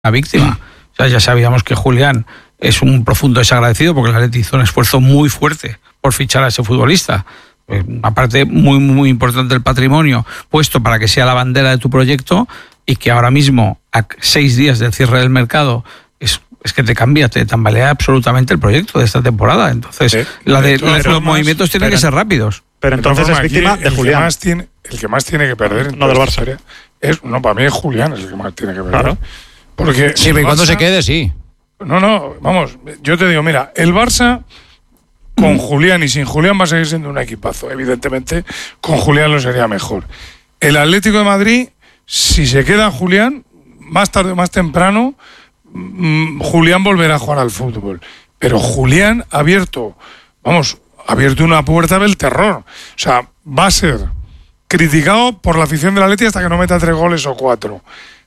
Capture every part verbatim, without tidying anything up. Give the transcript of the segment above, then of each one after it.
la víctima. O sea, ya sabíamos que Julián es un profundo desagradecido porque el Atleti hizo un esfuerzo muy fuerte por fichar a ese futbolista. Una parte muy, muy importante del patrimonio puesto para que sea la bandera de tu proyecto y que ahora mismo, a seis días del cierre del mercado, es, es que te cambia, te tambalea absolutamente el proyecto de esta temporada. Entonces, sí, la de, la de los más, movimientos tienen pero, que ser rápidos. Pero entonces es víctima de Julián. Que más tiene, el que más tiene que perder no del Barça. Es, no, para mí es Julián el que más tiene que perder. Claro. Porque siempre y cuando se quede, sí. No, no, vamos, yo te digo, mira, el Barça con Julián y sin Julián va a seguir siendo un equipazo. Evidentemente, con Julián lo sería mejor. El Atlético de Madrid, si se queda Julián, más tarde o más temprano, mmm, Julián volverá a jugar al fútbol. Pero Julián ha abierto, vamos, ha abierto una puerta del terror. O sea, va a ser criticado por la afición del Atleti hasta que no meta tres goles o cuatro.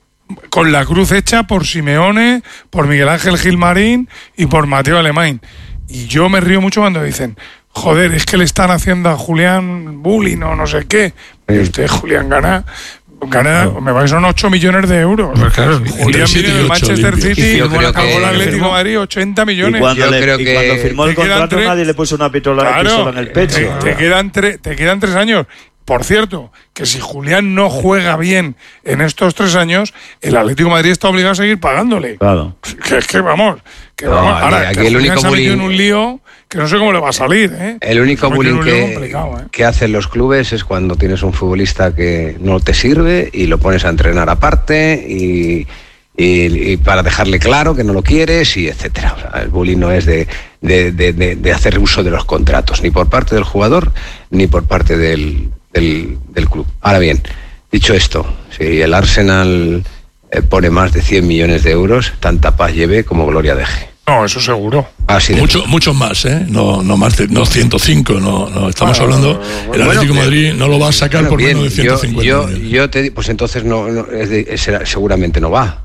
Con la cruz hecha por Simeone, por Miguel Ángel Gilmarín y por Mateo Alemán. Y yo me río mucho cuando dicen, joder, es que le están haciendo a Julián bullying o no sé qué. Y usted, Julián, gana, gana me parece son ocho millones de euros. Pues claro, Julián viene del Manchester City y acabó el Atlético de Madrid ochenta millones. Y cuando, le, creo y que cuando firmó el contrato tres, nadie le puso una pistola, claro, pistola en el pecho. Te, te, quedan tre, te quedan tres años. Por cierto, que si Julián no juega bien en estos tres años, el Atlético de Madrid está obligado a seguir pagándole. Claro. Que es que vamos, que no, vamos. Ahora, aquí que el único se ha metido bullying, en un lío que no sé cómo le va a salir, ¿eh? El único bullying que, ¿eh? que hacen los clubes es cuando tienes un futbolista que no te sirve y lo pones a entrenar aparte y, y, y para dejarle claro que no lo quieres y etcétera. O sea, el bullying no es de, de, de, de, de hacer uso de los contratos, ni por parte del jugador ni por parte del Del, del club. Ahora bien, dicho esto, si el Arsenal eh, pone más de cien millones de euros, tanta paz lleve como gloria deje. No, eso seguro. Así Mucho, mucho más, ¿eh? No, no más de no ciento cinco, no, no estamos ah, hablando. El Atlético de bueno, Madrid no lo va a sacar bueno, por bien, menos de ciento cincuenta. Yo, yo, yo te, pues entonces no, no es de, es, seguramente no va,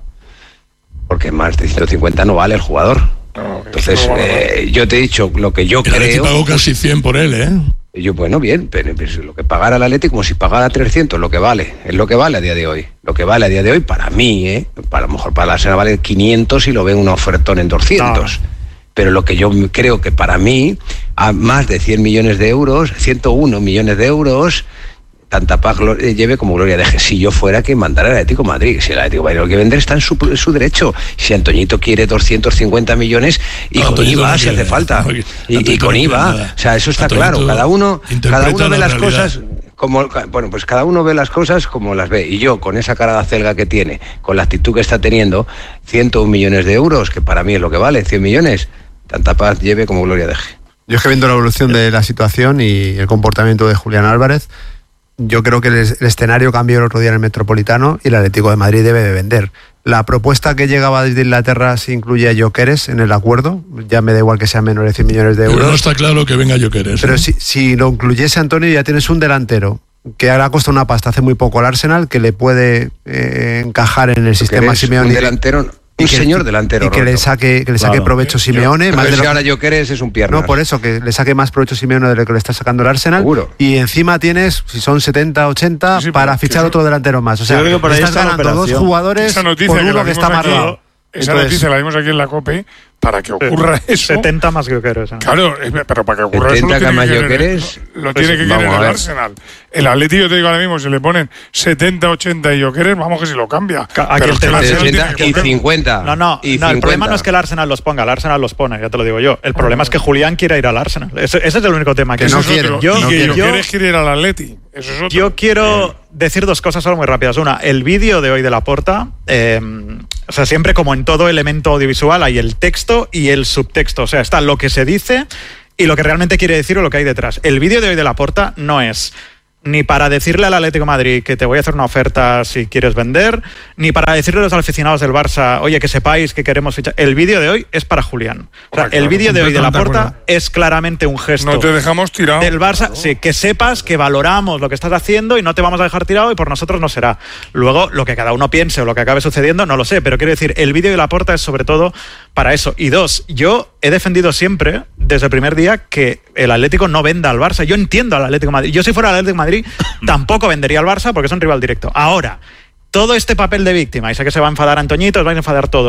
porque más de ciento cincuenta no vale el jugador. No, entonces, no vale. eh, yo te he dicho lo que yo el creo. El Atlético pagó casi cien por él, ¿eh? Yo, bueno, bien, pero, pero lo que pagara el Atlético, como si pagara trescientos, lo que vale, es lo que vale a día de hoy. Lo que vale a día de hoy, para mí, ¿eh? Para, a lo mejor para la Arsenal vale quinientos y lo ven un ofertón en doscientos. No. Pero lo que yo creo que para mí, a más de cien millones de euros, ciento uno millones de euros, tanta paz lleve como gloria deje. Si yo fuera quien mandara el Atlético de Madrid, si el Atlético de Madrid lo que vender está en su, en su derecho. Si Antoñito quiere doscientos cincuenta millones y no, con I V A no si quiere, hace falta no, y, y con I V A, no o sea, eso está Antoñito claro. Cada uno, cada uno ve las realidad. cosas como, bueno, pues cada uno ve las cosas como las ve. Y yo, con esa cara de acelga que tiene, con la actitud que está teniendo, ciento un millones de euros, que para mí es lo que vale, cien millones, tanta paz lleve como gloria deje. Yo es que viendo la evolución de la situación y el comportamiento de Julián Álvarez, yo creo que el, el escenario cambió el otro día en el Metropolitano y el Atlético de Madrid debe de vender. La propuesta que llegaba desde Inglaterra se incluye a Gyökeres en el acuerdo, ya me da igual que sea menor de cien millones de euros. Pero no está claro que venga Gyökeres. Pero ¿eh? si, si lo incluyese Antonio, ya tienes un delantero que ahora costado una pasta hace muy poco al Arsenal, que le puede eh, encajar en el sistema Simeone. Un delantero... Un que, señor delantero. Y que Roberto. le saque, que le saque claro. provecho Simeone. Yo, más pero de es lo que ahora Gyökeres es un piernas. No, por eso, que le saque más provecho Simeone de lo que le está sacando el Arsenal. Seguro. Y encima tienes, si son setenta, ochenta, sí, sí, para fichar otro delantero más. O sea, creo que por ahí estás ganando dos jugadores por uno que, que está marcado. Esa Entonces, noticia la dimos aquí en la COPE para que ocurra sí, eso. setenta más Gyökeres. ¿eh? Claro, pero para que ocurra eso lo tiene que querer, lo tiene que querer el Arsenal. El Atlético, yo te digo ahora mismo, si le ponen setenta, ochenta y Gyökeres, vamos que si lo cambia. Aquí el tema es ochenta y cincuenta. No, no, y no el problema no es que el Arsenal los ponga, el Arsenal los pone, ya te lo digo yo. El problema oh. es que Julián quiera ir al Arsenal. Ese, ese es el único tema. Que, que no quiere. Yo, no yo, Gyökeres quiere ir al Atleti. Eso es otro. Yo quiero decir dos cosas solo muy rápidas. Una, el vídeo de hoy de Laporta, eh, o sea, siempre como en todo elemento audiovisual hay el texto y el subtexto. O sea, está lo que se dice y lo que realmente quiere decir o lo que hay detrás. El vídeo de hoy de Laporta no es ni para decirle al Atlético de Madrid que te voy a hacer una oferta si quieres vender, ni para decirle a los aficionados del Barça, oye, que sepáis que queremos fichar. El vídeo de hoy es para Julián. O sea, el vídeo de hoy de Laporta es claramente un gesto. No te dejamos tirado. Del Barça, sí, que sepas que valoramos lo que estás haciendo y no te vamos a dejar tirado y por nosotros no será. Luego, lo que cada uno piense o lo que acabe sucediendo, no lo sé, pero quiero decir, el vídeo de Laporta es sobre todo para eso. Y dos, yo he defendido siempre, desde el primer día, que el Atlético no venda al Barça. Yo entiendo al Atlético de Madrid. Yo si fuera al Atlético de Madrid, tampoco vendería al Barça porque es un rival directo. Ahora, todo este papel de víctima, y sé que se va a enfadar Antoñito, os vais a enfadar todos.